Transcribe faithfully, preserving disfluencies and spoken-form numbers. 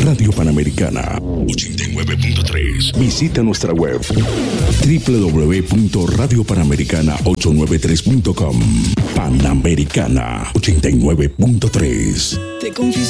Radio Panamericana ochenta y nueve punto tres. Visita nuestra web doble u doble u doble u punto radio panamericana ochocientos noventa y tres punto com. Panamericana ochenta y nueve punto tres. Te confieso